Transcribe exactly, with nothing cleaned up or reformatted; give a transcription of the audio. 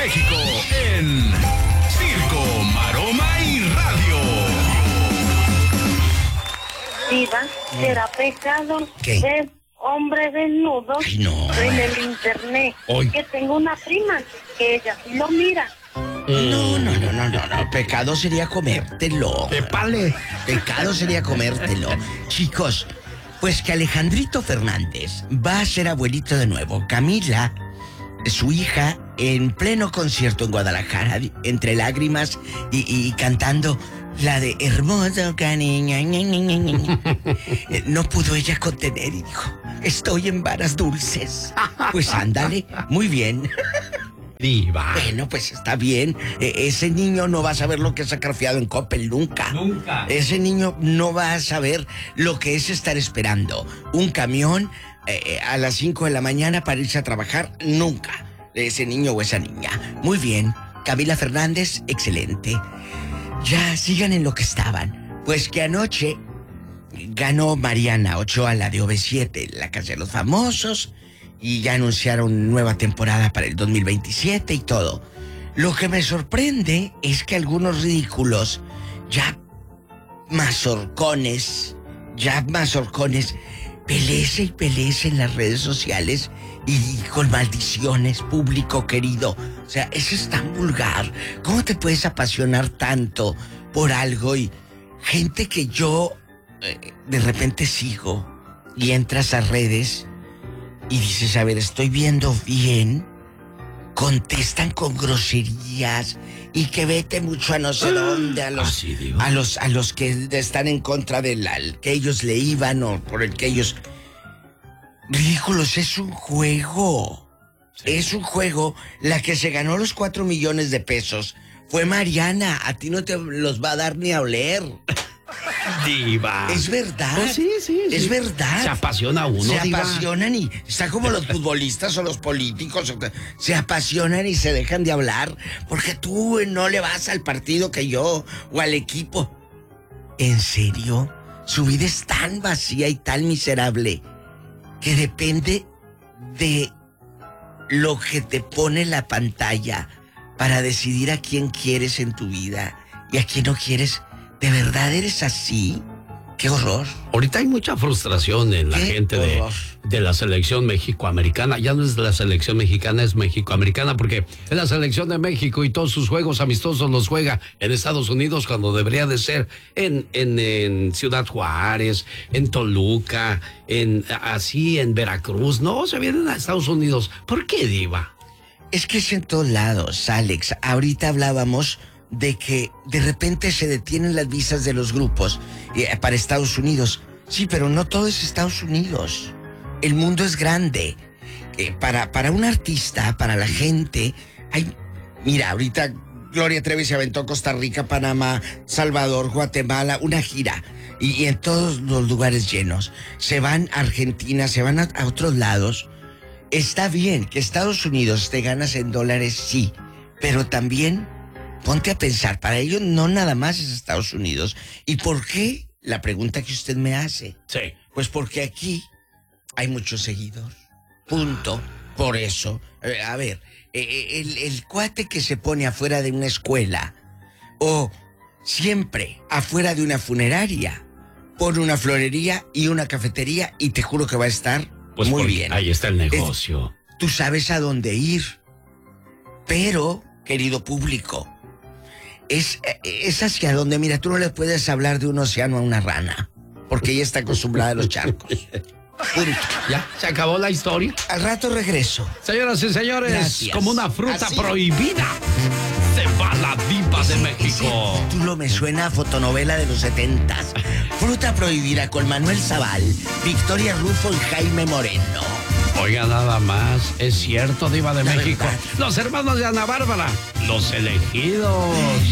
México en Circo, Maroma y Radio. Diva, ¿será pecado ¿Qué? ver hombre desnudo Ay, no. en el internet? Hoy. Que tengo una prima que ella sí lo mira. No, no, no, no, no, no. Pecado sería comértelo. Pepale. Pecado sería comértelo. Chicos, pues que Alejandrito Fernández va a ser abuelito de nuevo. Camila, su hija, en pleno concierto en Guadalajara, entre lágrimas y, y cantando la de Hermoso cariño. No pudo ella contener y dijo, estoy en varas dulces. Pues ándale, muy bien. Diva. Bueno, pues está bien. E- ese niño no va a saber lo que es sacar fiado en Coppel, nunca. Nunca. Ese niño no va a saber lo que es estar esperando un camión eh, a las cinco de la mañana para irse a trabajar, nunca. Ese niño o esa niña. Muy bien. Camila Fernández, excelente. Ya, sigan en lo que estaban. Pues que anoche ganó Mariana Ochoa, la de O V siete, la Casa de los Famosos, y ya anunciaron nueva temporada para el dos mil veintisiete y todo. Lo que me sorprende es que algunos ridículos, ya mazorcones, ya mazorcones, pelece y pelece en las redes sociales y con maldiciones, público querido. O sea, eso es tan vulgar. ¿Cómo te puedes apasionar tanto por algo? Y gente que yo eh, de repente sigo y entras a redes y dices, a ver, estoy viendo bien, contestan con groserías y que vete mucho a no sé dónde, a los, Así digo. a los, a los que están en contra del al que ellos le iban o por el que ellos... Ridículos, es un juego. Sí. Es un juego. La que se ganó los cuatro millones de pesos fue Mariana. A ti no te los va a dar ni a oler. Diva. Es verdad. Oh, sí, sí, sí. Es verdad. Se apasiona uno, Se diva. apasionan y... Está como los futbolistas o los políticos. o- Se apasionan y se dejan de hablar porque tú no le vas al partido que yo o al equipo. ¿En serio? Su vida es tan vacía y tan miserable que depende de lo que te pone la pantalla para decidir a quién quieres en tu vida y a quién no quieres. ¿De verdad eres así? ¡Qué horror! Ahorita hay mucha frustración en la Qué gente de, horror. de la selección mexicoamericana. Ya no es la selección mexicana, es mexicoamericana, porque es la selección de México y todos sus juegos amistosos los juega en Estados Unidos cuando debería de ser en, en, en Ciudad Juárez, en Toluca, en así en Veracruz. No, se vienen a Estados Unidos. ¿Por qué, Diva? Es que es en todos lados, Alex. Ahorita hablábamos de que de repente se detienen las visas de los grupos eh, para Estados Unidos. Sí, pero no todo es Estados Unidos. El mundo es grande. Eh, para, para un artista, para la gente, hay... Mira, ahorita Gloria Trevi se aventó Costa Rica, Panamá, Salvador, Guatemala, una gira. Y, y en todos los lugares llenos. Se van a Argentina, se van a, a otros lados. Está bien que Estados Unidos te ganas en dólares, sí. Pero también... Ponte a pensar, para ellos no nada más es Estados Unidos. ¿Y por qué? La pregunta que usted me hace. Sí. Pues porque aquí hay muchos seguidores. Punto. Por eso. Eh, a ver, eh, el, el cuate que se pone afuera de una escuela o siempre afuera de una funeraria, pone una florería y una cafetería y te juro que va a estar Pues muy porque bien. ahí está el negocio. Es, tú sabes a dónde ir. Pero, querido público, Es, es hacia donde, mira, tú no le puedes hablar de un océano a una rana, porque ella está acostumbrada a los charcos. Punto. Ya, se acabó la historia. Al rato regreso. Señoras y señores, Gracias. como una fruta Así. prohibida, se va la Diva de México. Ese título me suena a fotonovela de los setentas. Fruta prohibida con Manuel Zaval, Victoria Rufo y Jaime Moreno. Oiga, nada más, es cierto, Diva de La México. verdad. Los hermanos de Ana Bárbara, los elegidos.